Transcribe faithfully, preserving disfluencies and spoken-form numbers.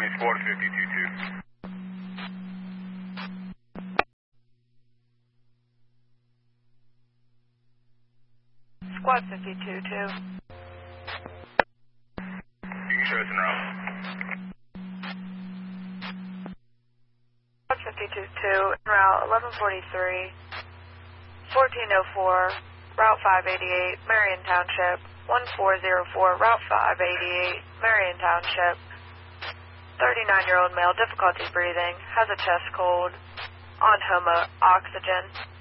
Squad fifty-two two. Squad fifty-two two. You can show us en route. Squad fifty-two two, route eleven forty-three, fourteen oh four, route five eighty-eight, Marion Township, one four zero four, route five eighty-eight, Marion Township. thirty-nine-year-old male, difficulty breathing, has a chest cold, on homo oxygen.